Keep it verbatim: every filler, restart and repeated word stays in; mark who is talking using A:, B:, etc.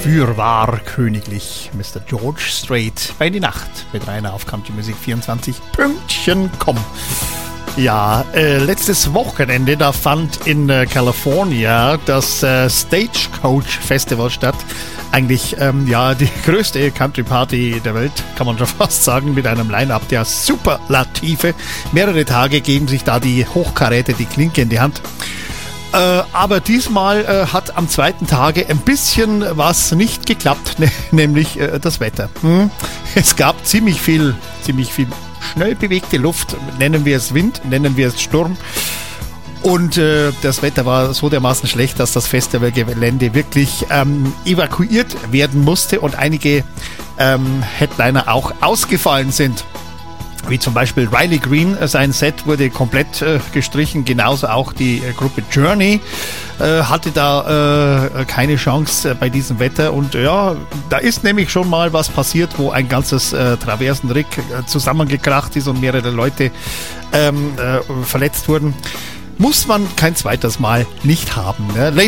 A: fürwahr königlich, Mister George Strait, bei die Nacht mit Rainer auf Country Music vierundzwanzig Pünktchen komm. Ja, äh, letztes Wochenende, da fand in äh, California das äh, Stagecoach Festival statt. Eigentlich ähm, ja die größte Country Party der Welt, kann man schon fast sagen, mit einem Line-Up der Superlative. Mehrere Tage geben sich da die Hochkaräte die Klinke in die Hand. Äh, aber diesmal äh, hat am zweiten Tage ein bisschen was nicht geklappt, ne, nämlich äh, das Wetter. Hm? Es gab ziemlich viel, ziemlich viel schnell bewegte Luft, nennen wir es Wind, nennen wir es Sturm. Und äh, das Wetter war so dermaßen schlecht, dass das Festivalgelände wirklich ähm, evakuiert werden musste und einige ähm, Headliner auch ausgefallen sind. Wie zum Beispiel Riley Green, sein Set wurde komplett äh, gestrichen, genauso auch die äh, Gruppe Journey äh, hatte da äh, keine Chance äh, bei diesem Wetter und ja, da ist nämlich schon mal was passiert, wo ein ganzes äh, Traversenrick äh, zusammengekracht ist und mehrere Leute ähm, äh, verletzt wurden. Muss man kein zweites Mal nicht haben. Ne?